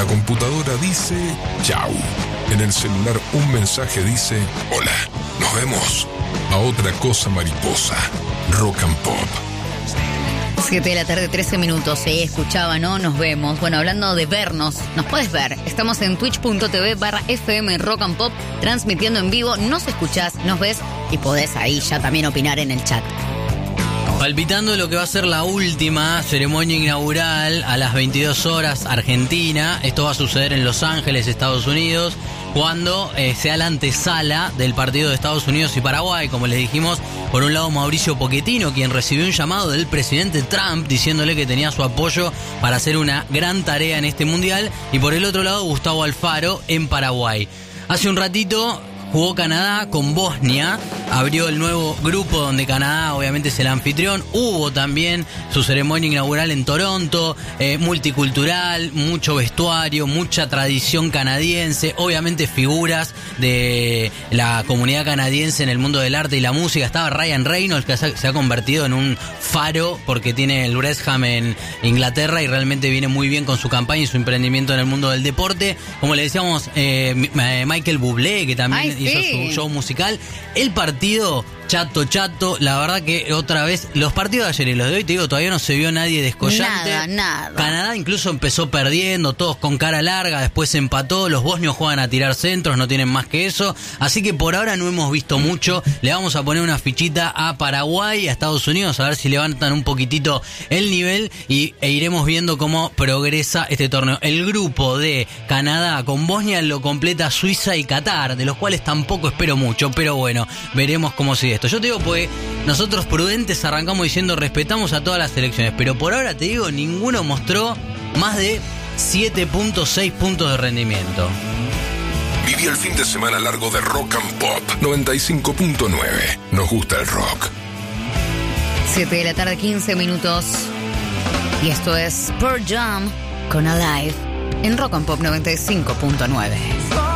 computadora dice chau. En el celular un mensaje dice hola, nos vemos. A otra cosa mariposa. Rock and Pop. 7 de la tarde, 13 minutos. Se escuchaba, ¿no? Nos vemos. Bueno, hablando de vernos, nos puedes ver. Estamos en twitch.tv/FM Rock and Pop, transmitiendo en vivo. Nos escuchás, nos ves y podés ahí ya también opinar en el chat. Palpitando lo que va a ser la última ceremonia inaugural a las 22 horas Argentina. Esto va a suceder en Los Ángeles, Estados Unidos, cuando sea la antesala del partido de Estados Unidos y Paraguay. Como les dijimos, por un lado Mauricio Pochettino, quien recibió un llamado del presidente Trump diciéndole que tenía su apoyo para hacer una gran tarea en este mundial, y por el otro lado Gustavo Alfaro en Paraguay. Hace un ratito jugó Canadá con Bosnia, abrió el nuevo grupo donde Canadá obviamente es el anfitrión. Hubo también su ceremonia inaugural en Toronto, multicultural, mucho vestuario, mucha tradición canadiense, obviamente figuras de la comunidad canadiense en el mundo del arte y la música. Estaba Ryan Reynolds, que se ha convertido en un faro porque tiene el Wrexham en Inglaterra y realmente viene muy bien con su campaña y su emprendimiento en el mundo del deporte. Como le decíamos, Michael Bublé, que también hizo su show musical. El partido chato, la verdad que otra vez, los partidos de ayer y los de hoy, te digo, todavía no se vio nadie descollante. Nada. Canadá incluso empezó perdiendo, todos con cara larga, después empató, los bosnios juegan a tirar centros, no tienen más que eso, así que por ahora no hemos visto mucho. Le vamos a poner una fichita a Paraguay, a Estados Unidos, a ver si levantan un poquitito el nivel e iremos viendo cómo progresa este torneo. El grupo de Canadá con Bosnia lo completa Suiza y Qatar, de los cuales tampoco espero mucho, pero bueno, veremos cómo sigue esto. Yo te digo, pues nosotros prudentes arrancamos diciendo respetamos a todas las selecciones, pero por ahora te digo, ninguno mostró más de 7.6 puntos de rendimiento. Viví el fin de semana largo de Rock and Pop 95.9. Nos gusta el rock. 7 de la tarde, 15 minutos. Y esto es Pearl Jam con Alive en Rock and Pop 95.9.